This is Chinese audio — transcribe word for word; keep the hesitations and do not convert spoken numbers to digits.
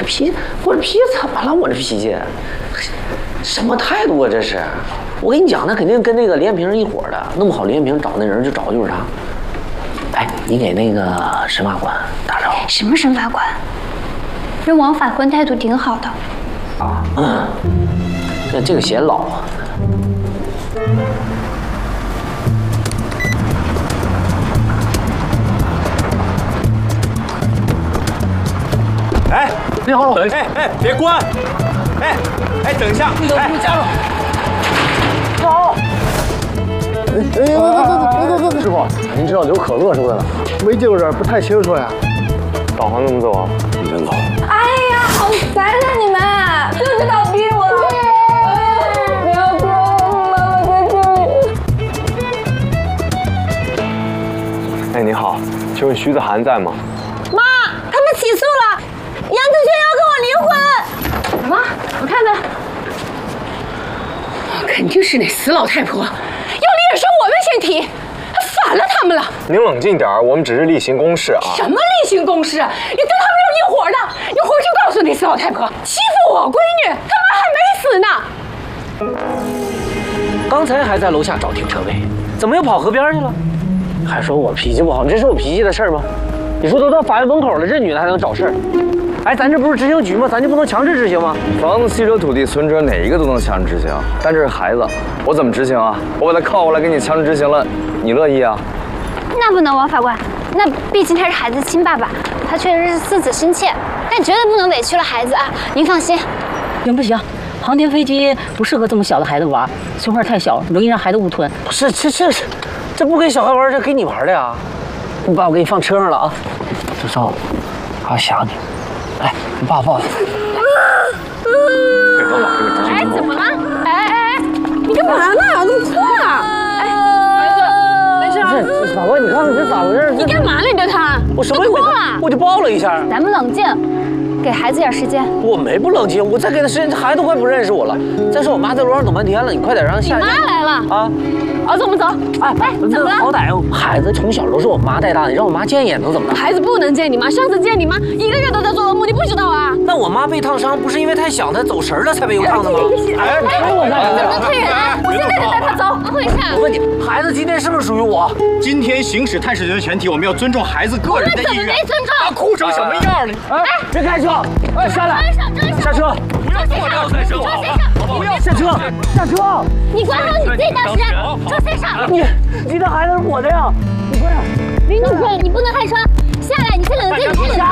这脾气，我这脾气怎么了？我这脾气，什么态度啊？这是！我跟你讲，那肯定跟那个连平一伙的，弄不好连平找那人就找的就是他。哎，你给那个沈法官打招呼。 什么沈法官？人王法官态度挺好的。 啊，嗯，这这个显老啊。 哎，你好，哎哎，别关！哎哎，等一下，那个哎，加入。 你好。 哎哎，别别别别别别！师傅，您知道刘可乐是不是？没见过人，不太清楚呀。 导航怎么走啊？你先走。 哎呀，好烦啊你们！就知道逼我。不要逼我，妈妈在这里。 哎，你好，请问徐子涵在吗？ 妈，他们起诉了，杨子轩要跟我离婚。什么？我看看。肯定是那死老太婆，要离也是我们先提，还反了他们了。 您冷静点儿，我们只是例行公事啊。 什么例行公事？你跟他们是一伙的，你回去告诉那死老太婆，欺负我闺女，他妈还没死呢。 刚才还在楼下找停车位，怎么又跑河边去了？还说我脾气不好，这是我脾气的事儿吗？你说都到法院门口了，这女的还能找事儿？哎，咱这不是执行局吗？咱就不能强制执行吗？ 房子、汽车、土地、存折，哪一个都能强制执行，但这是孩子，我怎么执行啊？我把他铐过来给你强制执行了，你乐意啊？ 那不能，王法官，那毕竟他是孩子的亲爸爸，他确实是思子心切，但绝对不能委屈了孩子啊！您放心。 行不行？航天飞机不适合这么小的孩子玩，胸块太小，容易让孩子误吞。 不是，这这这这不给小孩玩，这给你玩的呀！你爸，我给你放车上了啊。周少，好想你。来，你爸抱抱。 配合好这个执行。 哎，怎么了？哎哎哎，你干嘛呢？怎么哭了？哎，儿子，没事啊。 不是，法官，你看看这咋回事？ 你干嘛了？你对他？ 我什么也没干，我就抱了一下。 咱们冷静，给孩子点时间。 我没不冷静，我再给他时间，这孩子都快不认识我了。再说我妈在楼上等半天了，你快点让她下去。 你妈来了啊！ 儿子，我们走。 哎哎，怎么了？好歹孩子从小都是我妈带大的，你让我妈见一眼能怎么的？ 孩子不能见你妈，上次见你妈一个月都在做噩梦，你不知道啊？ 那我妈被烫伤，不是因为太小，她走神了才被油烫的吗？ 哎，推我干什么？怎么推人？我现在就带他走。会上。 我问你，孩子今天是不是属于我？ 今天行使探视权的前提，我们要尊重孩子个人的意愿。 没尊重。 他哭成什么样了？ 哎，别开车！哎，下来！下车！ 不要坐这赛车，好吧？ 不要下车！下车！ 你管好你自己当事人，车先上。 你，你的孩子是我的呀！你快点！ 林主任，你不能开车，下来！你先冷静，你先冷静。